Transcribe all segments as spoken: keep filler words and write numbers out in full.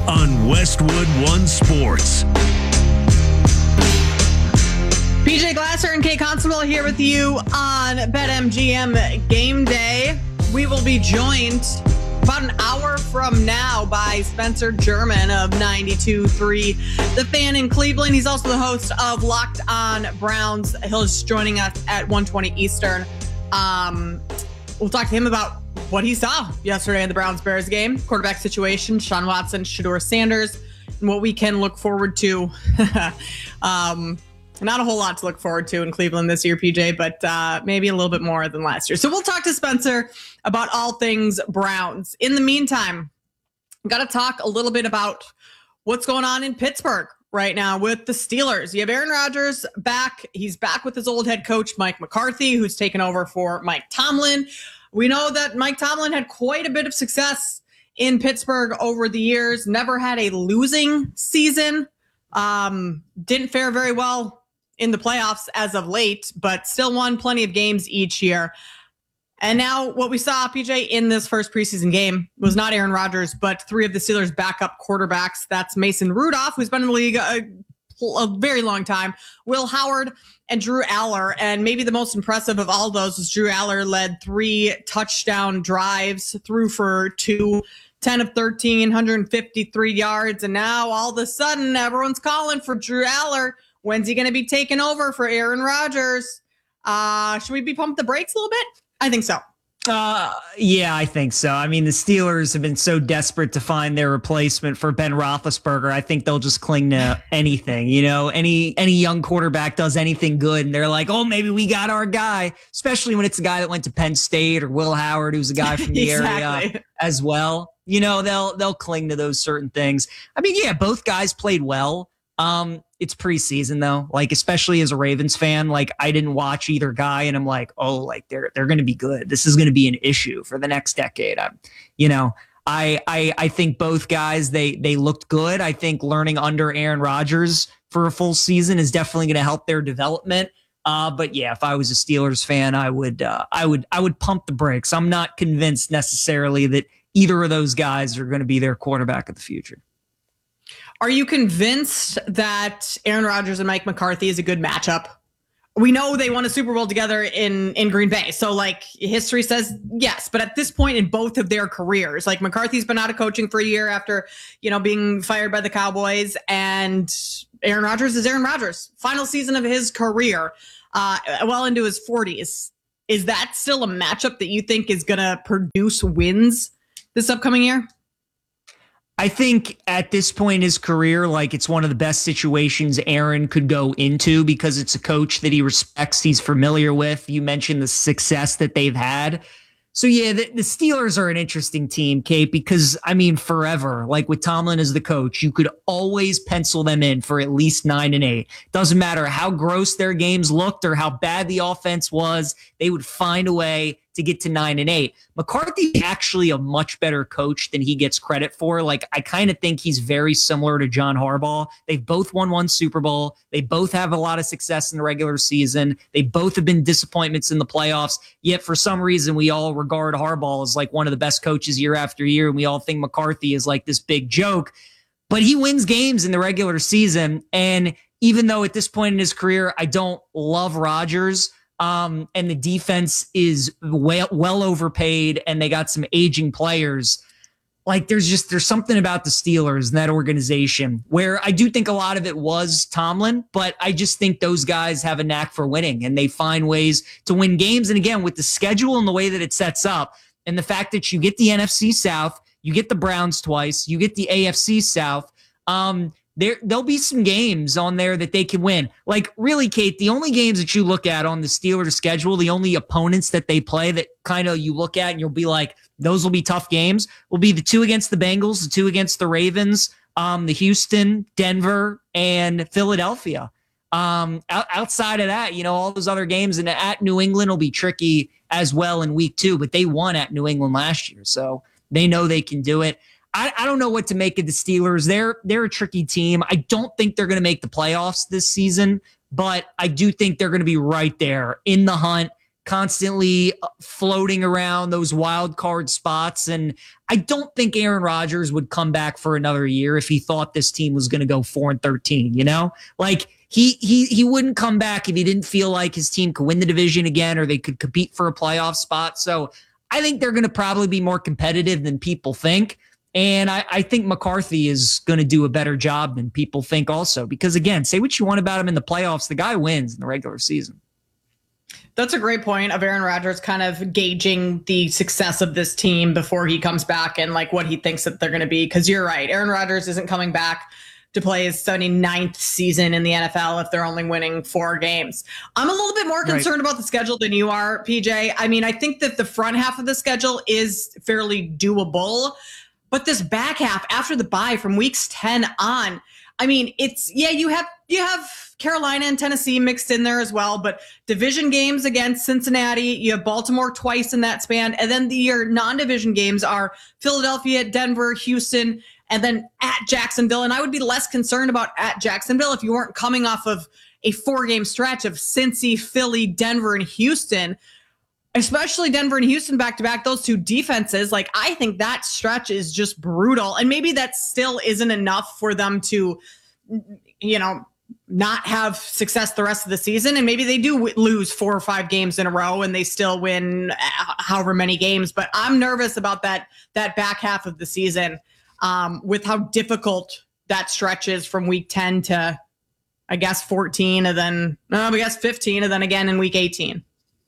on Westwood One Sports. P J Glasser and Kate Constable here with you on BetMGM Game Day. We will be joined about an hour from now by Spencer German of ninety-two point three The Fan in Cleveland. He's also the host of Locked On Browns. He'll just joining us at one twenty Eastern. Um, we'll talk to him about what he saw yesterday in the Browns-Bears game, quarterback situation, Sean Watson, Shedeur Sanders, and what we can look forward to. um, Not a whole lot to look forward to in Cleveland this year, P J, but uh, maybe a little bit more than last year. So we'll talk to Spencer about all things Browns. In the meantime, I've got to talk a little bit about what's going on in Pittsburgh right now with the Steelers. You have Aaron Rodgers back. He's back with his old head coach, Mike McCarthy, who's taken over for Mike Tomlin. We know that Mike Tomlin had quite a bit of success in Pittsburgh over the years, never had a losing season, um, didn't fare very well in the playoffs as of late, but still won plenty of games each year. And now what we saw, P J, in this first preseason game was not Aaron Rodgers, but three of the Steelers' backup quarterbacks. That's Mason Rudolph, who's been in the league a, a very long time, Will Howard, and Drew Aller. And maybe the most impressive of all those was Drew Aller led three touchdown drives, threw for two, ten of thirteen, one hundred fifty-three yards. And now all of a sudden, everyone's calling for Drew Aller. When's he going to be taking over for Aaron Rodgers? Uh, should we be pumped the brakes a little bit? I think so. Uh, yeah, I think so. I mean, the Steelers have been so desperate to find their replacement for Ben Roethlisberger. I think they'll just cling to anything. You know, any any young quarterback does anything good, and they're like, oh, maybe we got our guy. Especially when it's a guy that went to Penn State, or Will Howard, who's a guy from the exactly. area as well. You know, they'll they'll cling to those certain things. I mean, yeah, both guys played well. Um, it's preseason though, like, especially as a Ravens fan, like I didn't watch either guy and I'm like, oh, like they're, they're going to be good. This is going to be an issue for the next decade. I'm, you know, I, I, I think both guys, they, they looked good. I think learning under Aaron Rodgers for a full season is definitely going to help their development. Uh, but yeah, if I was a Steelers fan, I would, uh, I would, I would pump the brakes. I'm not convinced necessarily that either of those guys are going to be their quarterback of the future. Are you convinced that Aaron Rodgers and Mike McCarthy is a good matchup? We know they won a Super Bowl together in, in Green Bay. So, like, history says yes. But at this point in both of their careers, like, McCarthy's been out of coaching for a year after, you know, being fired by the Cowboys. And Aaron Rodgers is Aaron Rodgers. Final season of his career, uh, well into his forties. Is that still a matchup that you think is going to produce wins this upcoming year? I think at this point in his career, like it's one of the best situations Aaron could go into because it's a coach that he respects, he's familiar with. You mentioned the success that they've had. So yeah, the, the Steelers are an interesting team, Kate, because I mean, forever, like with Tomlin as the coach, you could always pencil them in for at least nine and eight. Doesn't matter how gross their games looked or how bad the offense was, they would find a way to get to nine and eight. McCarthy's actually a much better coach than he gets credit for. Like, I kind of think he's very similar to John Harbaugh. They've both won one Super Bowl. They both have a lot of success in the regular season. They both have been disappointments in the playoffs. Yet for some reason, we all regard Harbaugh as like one of the best coaches year after year. And we all think McCarthy is like this big joke, but he wins games in the regular season. And even though at this point in his career, I don't love Rodgers, Um, and the defense is well, well overpaid and they got some aging players. Like there's just, there's something about the Steelers and that organization where I do think a lot of it was Tomlin, but I just think those guys have a knack for winning and they find ways to win games. And again, with the schedule and the way that it sets up and the fact that you get the N F C South, you get the Browns twice, you get the A F C South, um, There, there'll be some games on there that they can win. Like, really, Kate, the only games that you look at on the Steelers schedule, the only opponents that they play that kind of you look at and you'll be like, those will be tough games, will be the two against the Bengals, the two against the Ravens, um, the Houston, Denver, and Philadelphia. Um, out, outside of that, you know, all those other games, and at New England will be tricky as well in week two, but they won at New England last year, so they know they can do it. I, I don't know what to make of the Steelers. They're they're a tricky team. I don't think they're going to make the playoffs this season, but I do think they're going to be right there in the hunt. constantly floating around those wild card spots. And I don't think Aaron Rodgers would come back for another year if he thought this team was going to go four and thirteen, you know, like he, he, he wouldn't come back if he didn't feel like his team could win the division again, or they could compete for a playoff spot. So I think they're going to probably be more competitive than people think. And I, I think McCarthy is going to do a better job than people think also, because again, say what you want about him in the playoffs, the guy wins in the regular season. That's a great point of Aaron Rodgers kind of gauging the success of this team before he comes back and like what he thinks that they're going to be. Because you're right, Aaron Rodgers isn't coming back to play his seventy-ninth season in the N F L if they're only winning four games. I'm a little bit more concerned right. about the schedule than you are, P J. I mean, I think that the front half of the schedule is fairly doable, but this back half after the bye from weeks ten on, I mean, it's, yeah, you have, you have Carolina and Tennessee mixed in there as well, but division games against Cincinnati, you have Baltimore twice in that span. And then the, your non-division games are Philadelphia, Denver, Houston, and then at Jacksonville. And I would be less concerned about at Jacksonville if you weren't coming off of a four-game stretch of Cincy, Philly, Denver, and Houston, especially Denver and Houston back-to-back, those two defenses. Like, I think that stretch is just brutal. And maybe that still isn't enough for them to, you know, not have success the rest of the season. And maybe they do w- lose four or five games in a row and they still win however many games. But I'm nervous about that, that back half of the season. Um, with how difficult that stretch is from week ten to, I guess, fourteen, and then, no, I guess fifteen, and then again in week eighteen.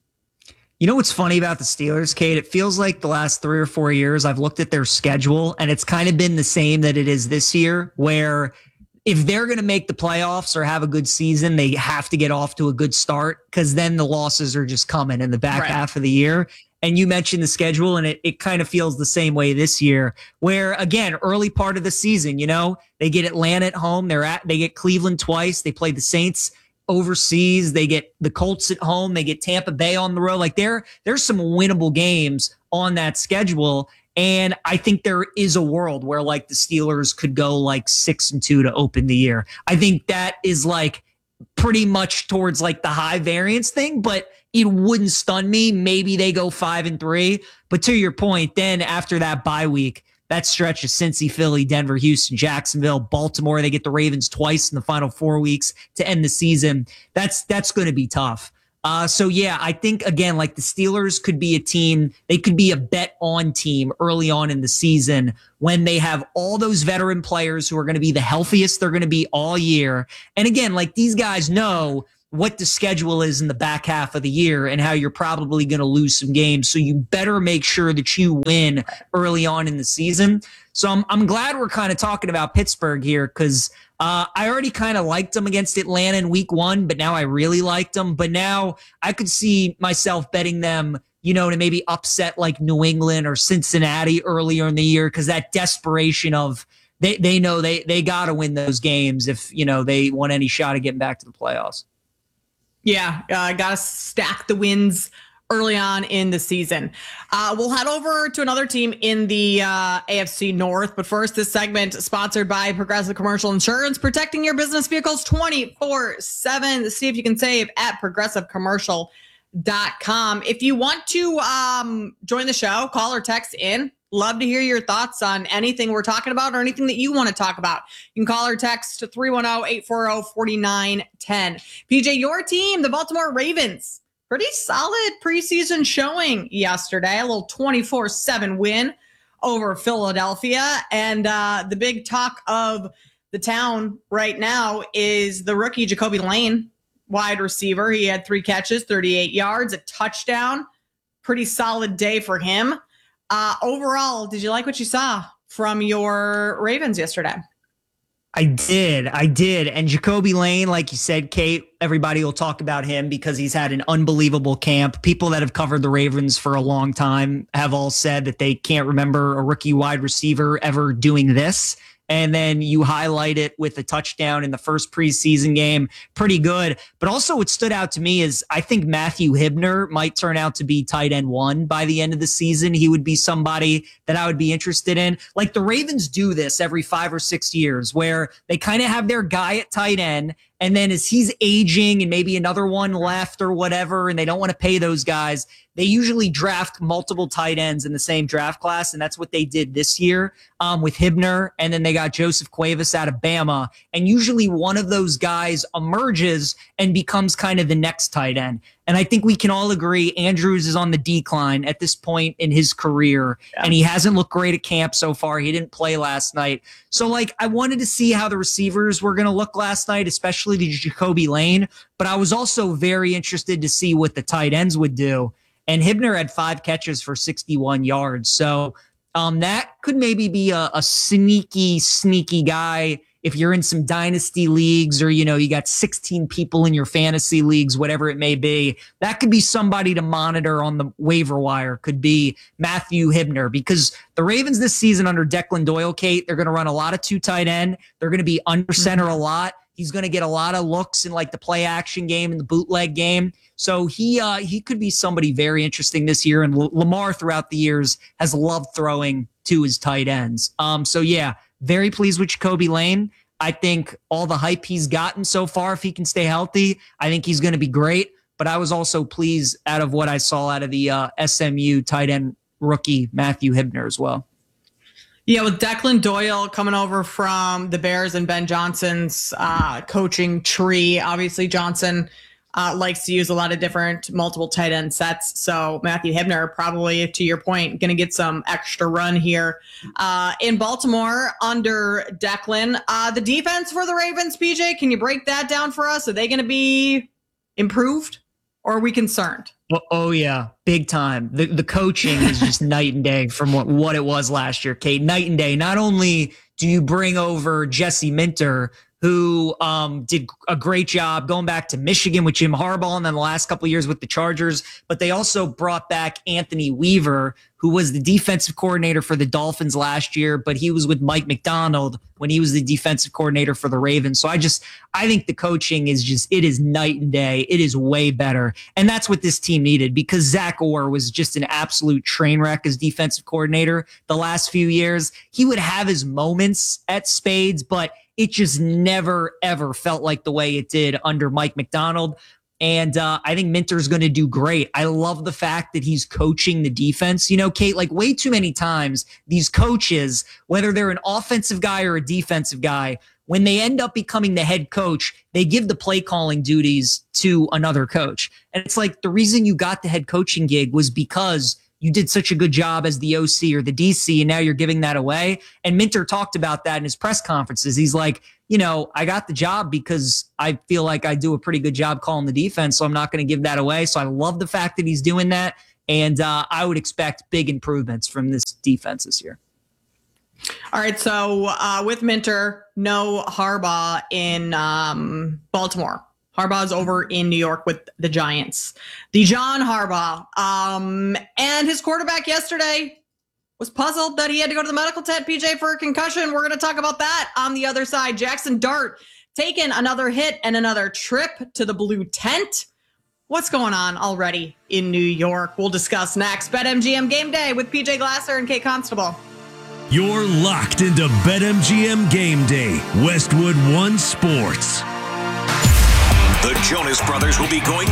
You know what's funny about the Steelers, Kate? It feels like the last three or four years I've looked at their schedule, and it's kind of been the same that it is this year, where if they're going to make the playoffs or have a good season, they have to get off to a good start, because then the losses are just coming in the back right. half of the year. And you mentioned the schedule, and it, it kind of feels the same way this year, where, again, early part of the season, you know, they get Atlanta at home. They're at, they get Cleveland twice. They play the Saints overseas. They get the Colts at home. They get Tampa Bay on the road. Like, there, there's some winnable games on that schedule. And I think there is a world where, like, the Steelers could go like six and two to open the year. I think that is like pretty much towards like the high variance thing, but it wouldn't stun me. Maybe they go five and three. But to your point, then after that bye week, that stretch of Cincy, Philly, Denver, Houston, Jacksonville, Baltimore, they get the Ravens twice in the final four weeks to end the season. That's that's going to be tough. Uh, so, yeah, I think, again, like the Steelers could be a team, they could be a bet on team early on in the season when they have all those veteran players who are going to be the healthiest they're going to be all year. And again, like, these guys know what the schedule is in the back half of the year and how you're probably going to lose some games. So you better make sure that you win early on in the season. So I'm, I'm glad we're kind of talking about Pittsburgh here, because uh, I already kind of liked them against Atlanta in week one, but now I really liked them. But now I could see myself betting them, you know, to maybe upset like New England or Cincinnati earlier in the year, because that desperation of they, they know they, they got to win those games if, you know, they want any shot of getting back to the playoffs. Yeah, I uh, got to stack the wins early on in the season. Uh, we'll head over to another team in the uh, A F C North. But first, this segment sponsored by Progressive Commercial Insurance, protecting your business vehicles twenty-four seven. See if you can save at progressive commercial dot com. If you want to um, join the show, call or text in. Love to hear your thoughts on anything we're talking about or anything that you want to talk about. You can call or text to three one zero, eight four zero, four nine one zero. P J, your team, the Baltimore Ravens, pretty solid preseason showing yesterday. A little twenty-four seven win over Philadelphia. And uh, the big talk of the town right now is the rookie Jacoby Lane, wide receiver. He had three catches, thirty-eight yards, a touchdown. Pretty solid day for him. Uh, overall, did you like what you saw from your Ravens yesterday? I did. I did. And Jacoby Lane, like you said, Kate, everybody will talk about him because he's had an unbelievable camp. People that have covered the Ravens for a long time have all said that they can't remember a rookie wide receiver ever doing this. And then you highlight it with a touchdown in the first preseason game. Pretty good. But also what stood out to me is I think Matthew Hibner might turn out to be tight end one by the end of the season. He would be somebody that I would be interested in. Like the Ravens do this every five or six years where they kind of have their guy at tight end And then as he's aging and maybe another one left or whatever, and they don't want to pay those guys, they usually draft multiple tight ends in the same draft class. And that's what they did this year um, with Hibner. And then they got Joseph Cuevas out of Bama. And usually one of those guys emerges and becomes kind of the next tight end. And I think we can all agree Andrews is on the decline at this point in his career. Yeah. And he hasn't looked great at camp so far. He didn't play last night. So, like, I wanted to see how the receivers were going to look last night, especially the Jacoby Lane. But I was also very interested to see what the tight ends would do. And Hibner had five catches for sixty-one yards. So um, that could maybe be a, a sneaky, sneaky guy if you're in some dynasty leagues or, you know, you got sixteen people in your fantasy leagues, whatever it may be. That could be somebody to monitor on the waiver wire, could be Matthew Hibner, because the Ravens this season under Declan Doyle, Kate, they're going to run a lot of two tight end. They're going to be under center a lot. He's going to get a lot of looks in like the play action game and the bootleg game. So he uh, he could be somebody very interesting this year. And L- Lamar throughout the years has loved throwing to his tight ends. Um, so, yeah, very pleased with Jacoby Lane. I think all the hype he's gotten so far, if he can stay healthy, I think he's going to be great. But I was also pleased out of what I saw out of the uh, S M U tight end rookie, Matthew Hibner, as well. Yeah, with Declan Doyle coming over from the Bears and Ben Johnson's uh, coaching tree, obviously Johnson uh, likes to use a lot of different multiple tight end sets. So Matthew Hibner, probably, to your point, going to get some extra run here. Uh, in Baltimore under Declan, uh, the defense for the Ravens, P J, can you break that down for us? Are they going to be improved, or are we concerned? Oh, oh yeah, big time. The the coaching is just night and day from what, what it was last year, Kate. Night and day. Not only do you bring over Jesse Minter, who um, did a great job going back to Michigan with Jim Harbaugh and then the last couple of years with the Chargers, but they also brought back Anthony Weaver, who was the defensive coordinator for the Dolphins last year, but he was with Mike McDonald when he was the defensive coordinator for the Ravens. So I just, I think the coaching is just, it is night and day. It is way better. And that's what this team needed, because Zach Orr was just an absolute train wreck as defensive coordinator the last few years. He would have his moments at spades, but it just never, ever felt like the way it did under Mike McDonald. And uh, I think Minter's going to do great. I love the fact that he's coaching the defense. You know, Kate, like way too many times, these coaches, whether they're an offensive guy or a defensive guy, when they end up becoming the head coach, they give the play calling duties to another coach. And it's like the reason you got the head coaching gig was because you did such a good job as the O C or the D C, and now you're giving that away. And Minter talked about that in his press conferences. He's like, you know, I got the job because I feel like I do a pretty good job calling the defense, so I'm not going to give that away. So I love the fact that he's doing that, and uh, I would expect big improvements from this defense this year. All right, so uh, with Minter, no Harbaugh in um, Baltimore. Harbaugh's over in New York with the Giants. The John Harbaugh. Um, and his quarterback yesterday was puzzled that he had to go to the medical tent, P J, for a concussion. We're going to talk about that on the other side. Jackson Dart taking another hit and another trip to the blue tent. What's going on already in New York? We'll discuss next. BetMGM Game Day with P J Glasser and Kate Constable. You're locked into BetMGM Game Day, Westwood One Sports. The Jonas Brothers will be going